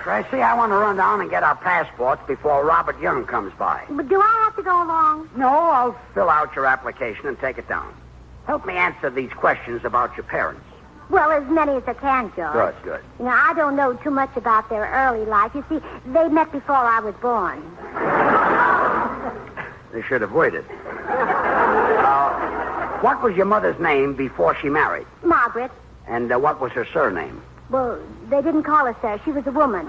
Gracie, I want to run down and get our passports before Robert Young comes by. But do I have to go along? No, I'll fill out your application and take it down. Help me answer these questions about your parents. Well, as many as I can, George. Good. You know, I don't know too much about their early life. You see, they met before I was born. They should have waited. What was your mother's name before she married? Margaret. And what was her surname? Well, they didn't call her so. She was a woman.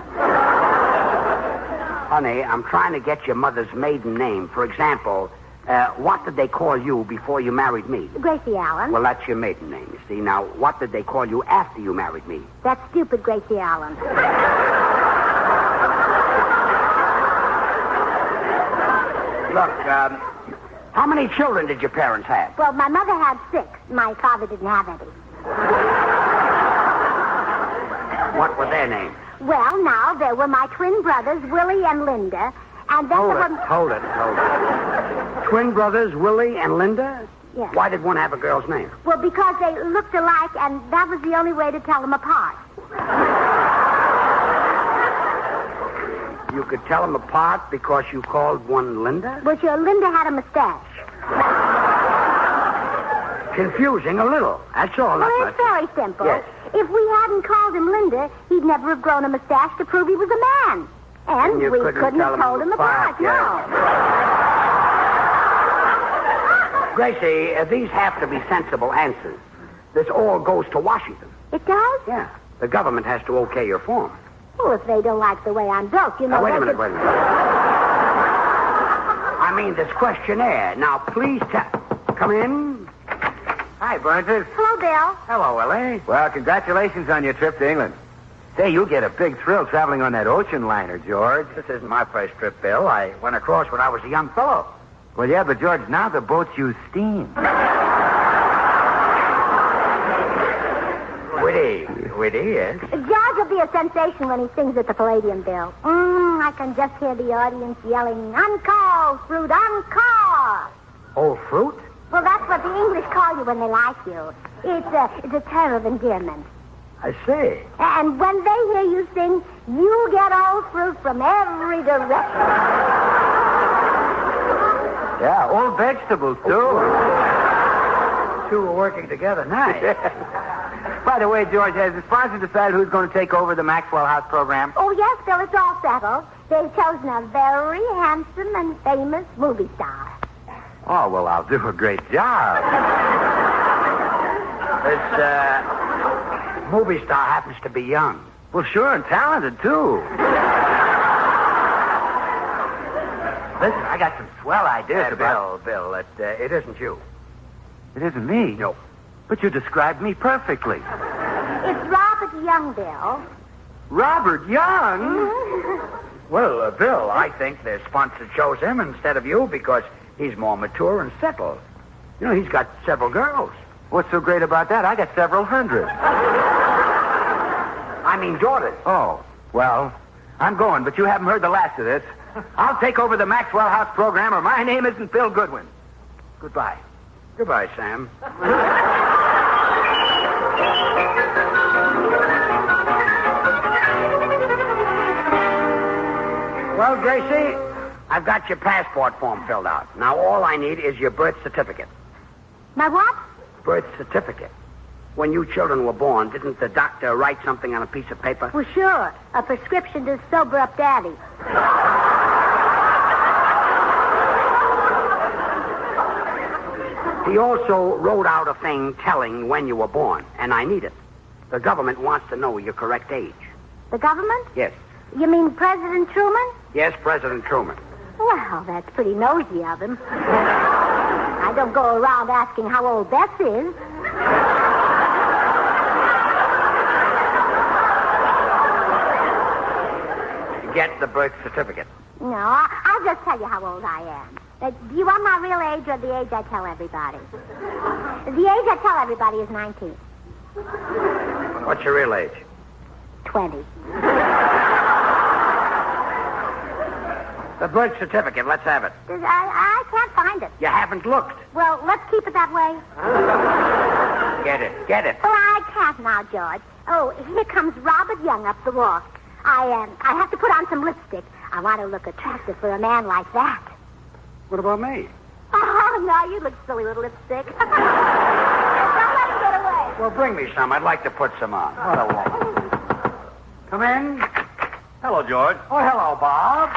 Honey, I'm trying to get your mother's maiden name. For example, what did they call you before you married me? Gracie Allen. Well, that's your maiden name, you see. Now, what did they call you after you married me? That's stupid, Gracie Allen. Look, how many children did your parents have? Well, my mother had 6. My father didn't have any. What were their names? Well, now, there were my twin brothers, Willie and Linda, and then Hold it. Twin brothers, Willie and Linda? Yes. Why did one have a girl's name? Well, because they looked alike, and that was the only way to tell them apart. You could tell them apart because you called one Linda? Well, sure, Linda had a mustache. Confusing a little. That's all. Well, Not it's much. very simple. Yes. If we hadn't called him Linda, he'd never have grown a mustache to prove he was a man. And you we couldn't have told him apart, yeah. no. Gracie, these have to be sensible answers. This all goes to Washington. It does? Yeah. The government has to okay your form. Well, if they don't like the way I'm built, you know... Now, wait a minute. I mean, this questionnaire. Now, please come in. Hi, Burns. Hello, Bill. Hello, Willie. Well, congratulations on your trip to England. Say, you'll get a big thrill traveling on that ocean liner, George. This isn't my first trip, Bill. I went across when I was a young fellow. Well, yeah, but, George, now the boats use steam. Witty, yes. George will be a sensation when he sings at the Palladium, Bill. I can just hear the audience yelling, "Encore, fruit, encore!" Oh, fruit? Well, that's what the English call you when they like you. It's a term of endearment. I see. And when they hear you sing, you get old fruit from every direction. Yeah, old vegetables, too. Two are working together. Nice. By the way, George, has the sponsor decided who's going to take over the Maxwell House program? Oh, yes, Bill, it's all settled. They've chosen a very handsome and famous movie star. Oh, well, I'll do a great job. This movie star happens to be young. Well, sure, and talented, too. Listen, I got some swell ideas about... Bill, it isn't you. It isn't me? No. But you described me perfectly. It's Robert Young, Bill. Robert Young? Well, Bill, I think the sponsor chose him instead of you because he's more mature and settled. You know, he's got several girls. What's so great about that? I got several hundred. I mean, daughters. Oh, well, I'm going, but you haven't heard the last of this. I'll take over the Maxwell House program, or my name isn't Phil Goodwin. Goodbye. Goodbye, Sam. Well, Gracie, I've got your passport form filled out. Now, all I need is your birth certificate. My what? Birth certificate. When you children were born, didn't the doctor write something on a piece of paper? Well, sure. A prescription to sober up Daddy. He also wrote out a thing telling when you were born, and I need it. The government wants to know your correct age. The government? Yes. You mean President Truman? Yes, President Truman. Well, that's pretty nosy of him. I don't go around asking how old Bess is. Get the birth certificate. No, I'll just tell you how old I am. Do you want my real age or the age I tell everybody? The age I tell everybody is 19. What's your real age? 20. The birth certificate. Let's have it. I can't find it. You haven't looked. Well, let's keep it that way. Get it. Get it. Oh, I can't now, George. Oh, here comes Robert Young up the walk. I have to put on some lipstick. I want to look attractive for a man like that. What about me? Oh, no, you look silly with lipstick. Don't let him get away. Well, bring me some. I'd like to put some on. What a woman. Come in. Hello, George. Oh, hello, Bob.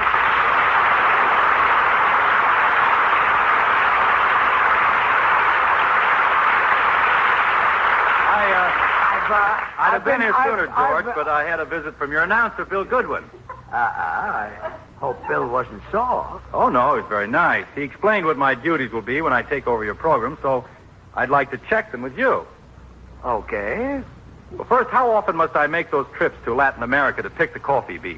I'd have been here sooner, George, but I had a visit from your announcer, Bill Goodwin. I hope Bill wasn't sore. Oh, no, he's very nice. He explained what my duties will be when I take over your program, so I'd like to check them with you. Okay. Well, first, how often must I make those trips to Latin America to pick the coffee beans?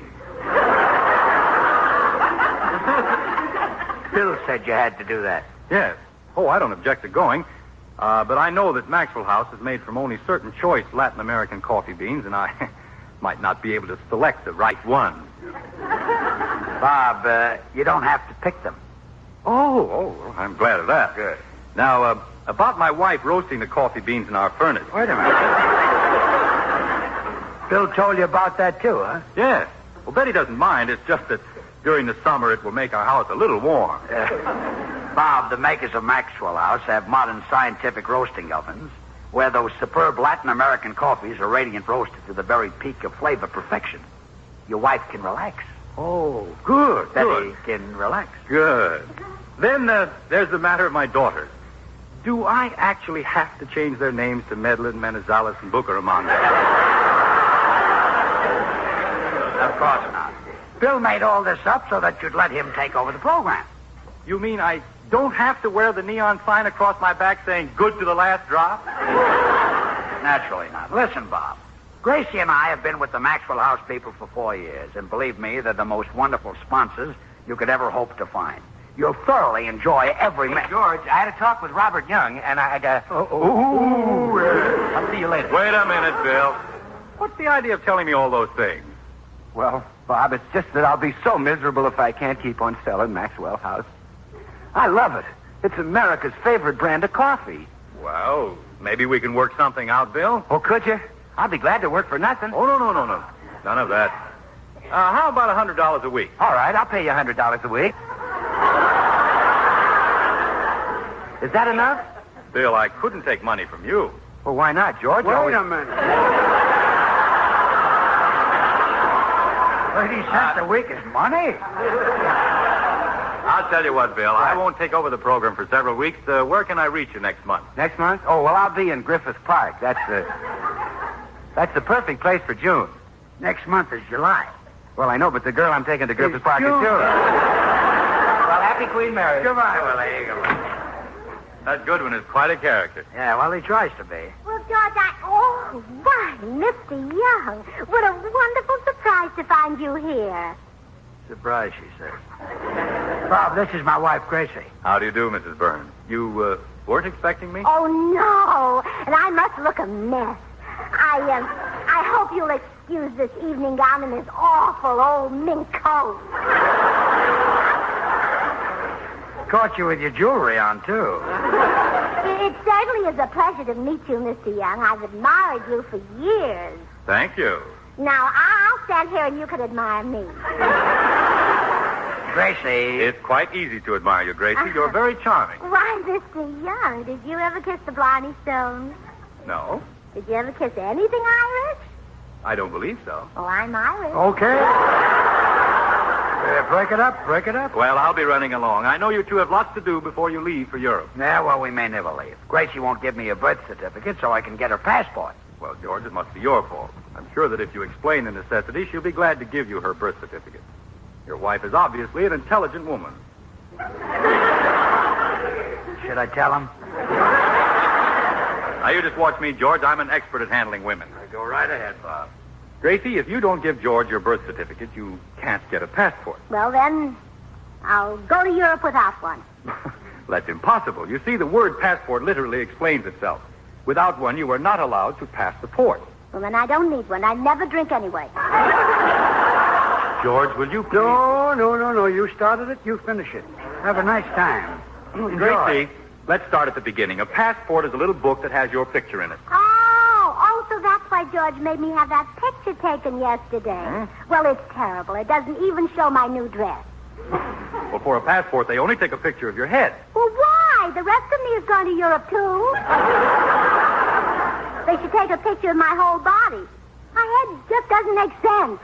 Bill said you had to do that. Yes. Oh, I don't object to going. But I know that Maxwell House is made from only certain choice Latin American coffee beans, and I might not be able to select the right one. Bob, you don't have to pick them. Oh, well, I'm glad of that. Good. Now, about my wife roasting the coffee beans in our furnace. Wait a minute. Bill told you about that, too, huh? Yes. Well, Betty doesn't mind. It's just that during the summer it will make our house a little warm. Bob, the makers of Maxwell House have modern scientific roasting ovens where those superb Latin American coffees are radiant roasted to the very peak of flavor perfection. Your wife can relax. Oh, good, Betty good. can relax. Good. Then there's the matter of my daughters. Do I actually have to change their names to Medlin, Menezales, and Bucaramanga? Of course not. Bill made all this up so that you'd let him take over the program. You mean I don't have to wear the neon sign across my back saying good to the last drop? Naturally not. Listen, Bob. Gracie and I have been with the Maxwell House people for 4 years, and believe me, they're the most wonderful sponsors you could ever hope to find. You'll thoroughly enjoy every minute. George, I had a talk with Robert Young, and I'll see you later. Wait a minute, Bill. What's the idea of telling me all those things? Well, Bob, it's just that I'll be so miserable if I can't keep on selling Maxwell House. I love it. It's America's favorite brand of coffee. Well, maybe we can work something out, Bill. Oh, could you? I'll be glad to work for nothing. Oh, no. None of that. How about $100 a week? All right, I'll pay you $100 a week. Is that enough? Bill, I couldn't take money from you. Well, why not, George? Wait a minute. 30 cents a week is money. I'll tell you what, Bill. I won't take over the program for several weeks. Where can I reach you next month? Next month? Oh, well, I'll be in Griffith Park. That's the perfect place for June. Next month is July. Well, I know, but the girl I'm taking to Griffith Park is June. June. Well, happy Queen Mary. Goodbye. Well, there you go. That Goodwin is quite a character. Yeah, well, he tries to be. Well, George, oh, why, Mr. Young, what a wonderful surprise to find you here. Surprise, she says. Bob, this is my wife, Gracie. How do you do, Mrs. Burns? You weren't expecting me? Oh, no, and I must look a mess. I hope you'll excuse this evening gown and this awful old mink coat. Caught you with your jewelry on, too. It certainly is a pleasure to meet you, Mr. Young. I've admired you for years. Thank you. Now, I'll stand here and you can admire me. Gracie. It's quite easy to admire you, Gracie. You're very charming. Why, Mr. Young, did you ever kiss the Blarney Stones? No, Did you ever kiss anything Irish? I don't believe so. Oh, I'm Irish. Okay. Break it up. Well, I'll be running along. I know you two have lots to do before you leave for Europe. Yeah, well, we may never leave. Gracie won't give me a birth certificate so I can get her passport. Well, George, it must be your fault. I'm sure that if you explain the necessity, she'll be glad to give you her birth certificate. Your wife is obviously an intelligent woman. Should I tell him? Now, you just watch me, George. I'm an expert at handling women. Go right ahead, Bob. Gracie, if you don't give George your birth certificate, you can't get a passport. Well, then, I'll go to Europe without one. That's impossible. You see, the word passport literally explains itself. Without one, you are not allowed to pass the port. Well, then I don't need one. I never drink anyway. George, will you please... No. You started it, you finish it. Have a nice time. Gracie, let's start at the beginning. A passport is a little book that has your picture in it. Oh, so that's why why George made me have that picture taken yesterday. Well, it's terrible. It doesn't even show my new dress. Well, for a passport, they only take a picture of your head. Well, why? The rest of me is going to Europe, too. They should take a picture of my whole body. My head just doesn't make sense.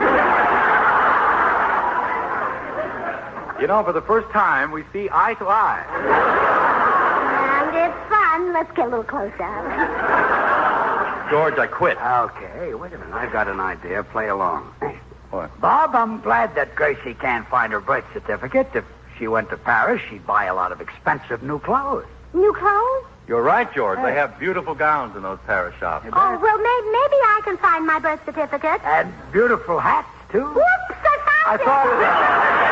You know, for the first time, we see eye to eye. And it's fun. Let's get a little closer. George, I quit. Okay, wait a minute. I've got an idea. Play along. What? Bob, I'm glad that Gracie can't find her birth certificate. If she went to Paris, she'd buy a lot of expensive new clothes. New clothes? You're right, George. They have beautiful gowns in those Paris shops. Oh, well, maybe I can find my birth certificate. And beautiful hats, too. Whoops, I found it. I thought